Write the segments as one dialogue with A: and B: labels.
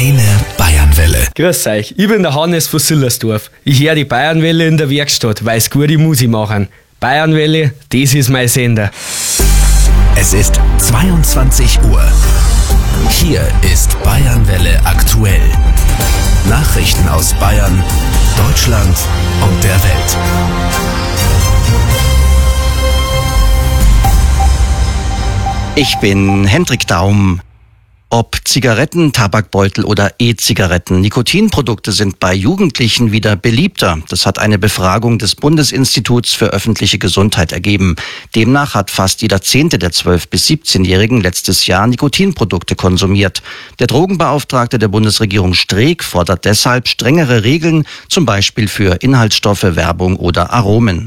A: Deine Bayernwelle.
B: Grüß euch, ich bin der Hannes von Sillersdorf. Ich höre die Bayernwelle in der Werkstatt, weil sie gute Musik machen. Bayernwelle, das ist mein Sender.
A: Es ist 22 Uhr. Hier ist Bayernwelle aktuell. Nachrichten aus Bayern, Deutschland und der Welt.
C: Ich bin Hendrik Daum. Ob Zigaretten, Tabakbeutel oder E-Zigaretten, Nikotinprodukte sind bei Jugendlichen wieder beliebter. Das hat eine Befragung des Bundesinstituts für öffentliche Gesundheit ergeben. Demnach hat fast jeder 10. der 12- bis 17-Jährigen letztes Jahr Nikotinprodukte konsumiert. Der Drogenbeauftragte der Bundesregierung Streeck fordert deshalb strengere Regeln, zum Beispiel für Inhaltsstoffe, Werbung oder Aromen.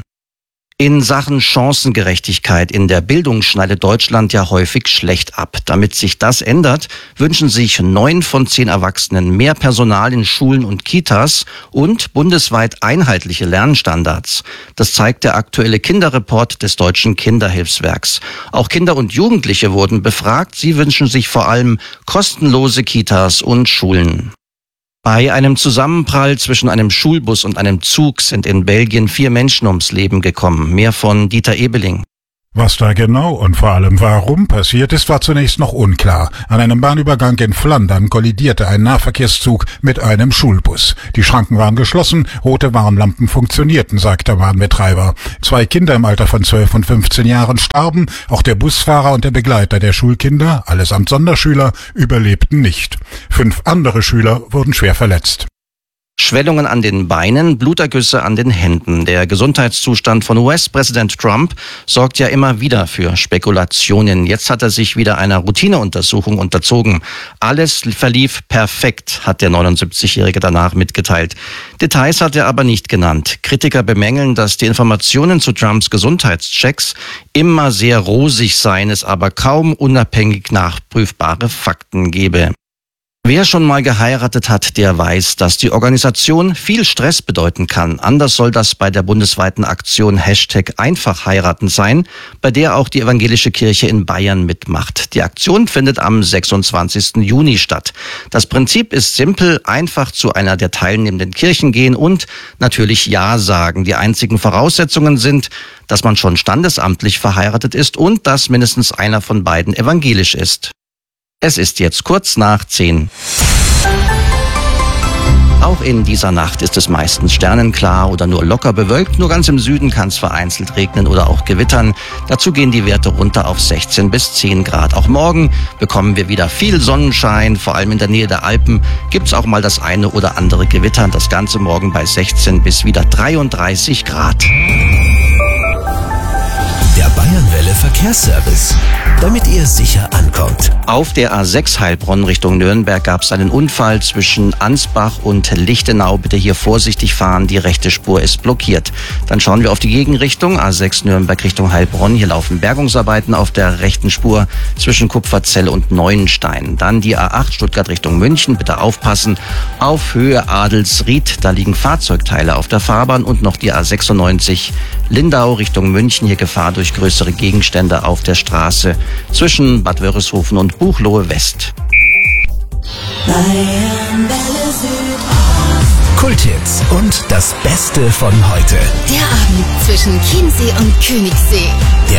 C: In Sachen Chancengerechtigkeit in der Bildung schneidet Deutschland ja häufig schlecht ab. Damit sich das ändert, wünschen sich 9 von 10 Erwachsenen mehr Personal in Schulen und Kitas und bundesweit einheitliche Lernstandards. Das zeigt der aktuelle Kinderreport des Deutschen Kinderhilfswerks. Auch Kinder und Jugendliche wurden befragt. Sie wünschen sich vor allem kostenlose Kitas und Schulen. Bei einem Zusammenprall zwischen einem Schulbus und einem Zug sind in Belgien 4 Menschen ums Leben gekommen. Mehr von Dieter Ebeling.
D: Was da genau und vor allem warum passiert ist, war zunächst noch unklar. An einem Bahnübergang in Flandern kollidierte ein Nahverkehrszug mit einem Schulbus. Die Schranken waren geschlossen, rote Warnlampen funktionierten, sagt der Bahnbetreiber. 2 Kinder im Alter von 12 und 15 Jahren starben, auch der Busfahrer und der Begleiter der Schulkinder, allesamt Sonderschüler, überlebten nicht. 5 andere Schüler wurden schwer verletzt.
C: Schwellungen an den Beinen, Blutergüsse an den Händen. Der Gesundheitszustand von US-Präsident Trump sorgt ja immer wieder für Spekulationen. Jetzt hat er sich wieder einer Routineuntersuchung unterzogen. Alles verlief perfekt, hat der 79-Jährige danach mitgeteilt. Details hat er aber nicht genannt. Kritiker bemängeln, dass die Informationen zu Trumps Gesundheitschecks immer sehr rosig seien, es aber kaum unabhängig nachprüfbare Fakten gebe. Wer schon mal geheiratet hat, der weiß, dass die Organisation viel Stress bedeuten kann. Anders soll das bei der bundesweiten Aktion #einfach heiraten sein, bei der auch die evangelische Kirche in Bayern mitmacht. Die Aktion findet am 26. Juni statt. Das Prinzip ist simpel, einfach zu einer der teilnehmenden Kirchen gehen und natürlich Ja sagen. Die einzigen Voraussetzungen sind, dass man schon standesamtlich verheiratet ist und dass mindestens einer von beiden evangelisch ist. Es ist jetzt kurz nach 10. Auch in dieser Nacht ist es meistens sternenklar oder nur locker bewölkt. Nur ganz im Süden kann es vereinzelt regnen oder auch gewittern. Dazu gehen die Werte runter auf 16 bis 10 Grad. Auch morgen bekommen wir wieder viel Sonnenschein. Vor allem in der Nähe der Alpen gibt es auch mal das eine oder andere Gewitter. Das Ganze morgen bei 16 bis wieder 33 Grad.
A: Der Bayernwelle Verkehrsservice, damit ihr sicher ankommt.
C: Auf der A6 Heilbronn Richtung Nürnberg gab es einen Unfall zwischen Ansbach und Lichtenau. Bitte hier vorsichtig fahren, die rechte Spur ist blockiert. Dann schauen wir auf die Gegenrichtung, A6 Nürnberg Richtung Heilbronn. Hier laufen Bergungsarbeiten auf der rechten Spur zwischen Kupferzell und Neuenstein. Dann die A8 Stuttgart Richtung München, bitte aufpassen. Auf Höhe Adelsried, da liegen Fahrzeugteile auf der Fahrbahn und noch die A96 Lindau Richtung München. Hier Gefahr durch größere Gegenstände auf der Straße zwischen Bad Wörishofen und Buchloe West.
A: Kulthits und das Beste von heute.
E: Der Abend zwischen Chiemsee und Königssee.